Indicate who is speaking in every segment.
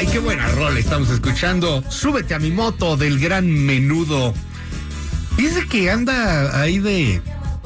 Speaker 1: Ay, qué buena rola estamos escuchando. Súbete a mi moto del Gran Menudo. Dice que anda ahí de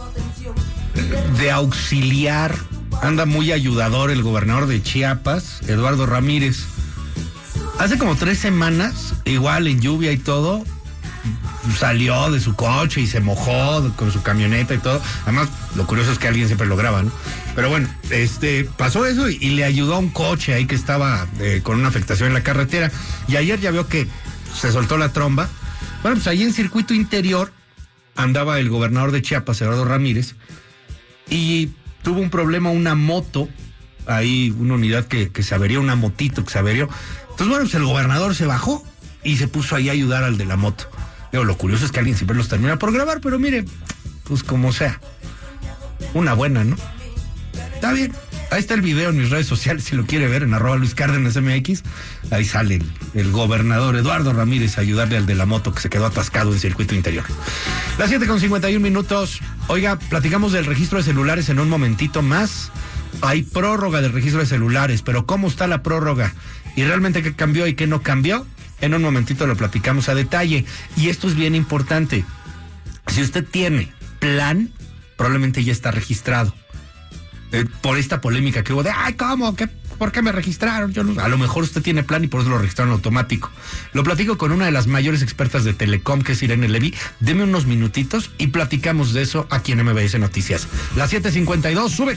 Speaker 1: auxiliar, anda muy ayudador el gobernador de Chiapas, Eduardo Ramírez. Hace como 3 semanas, igual en lluvia y todo, salió de su coche y se mojó con su camioneta y todo. Además, lo curioso es que alguien siempre lo graba, ¿no? Pero bueno, pasó eso y le ayudó a un coche ahí que estaba con una afectación en la carretera. Y ayer ya vio que se soltó la tromba. Bueno, pues ahí en circuito interior andaba el gobernador de Chiapas, Eduardo Ramírez, y tuvo un problema una moto, ahí una unidad que se averió, una motito que se averió. Entonces, bueno, pues el gobernador se bajó y se puso ahí a ayudar al de la moto. Digo, lo curioso es que alguien siempre los termina por grabar, pero mire, pues como sea, una buena, ¿no? Está bien. Ahí está el video en mis redes sociales, si lo quiere ver, en @LuisCárdenasMX. Ahí sale el gobernador Eduardo Ramírez a ayudarle al de la moto que se quedó atascado en circuito interior. Las 7:51. Oiga, platicamos del registro de celulares en un momentito más. Hay prórroga del registro de celulares, pero ¿cómo está la prórroga? ¿Y realmente qué cambió y qué no cambió? En un momentito lo platicamos a detalle. Y esto es bien importante. Si usted tiene plan, probablemente ya está registrado. Por esta polémica que hubo de, ay, ¿cómo? ¿Por qué me registraron? Yo no, a lo mejor usted tiene plan y por eso lo registraron automático. Lo platico con una de las mayores expertas de Telecom, que es Irene Levy. Deme unos minutitos y platicamos de eso aquí en MBS Noticias. Las 7:52, súbete.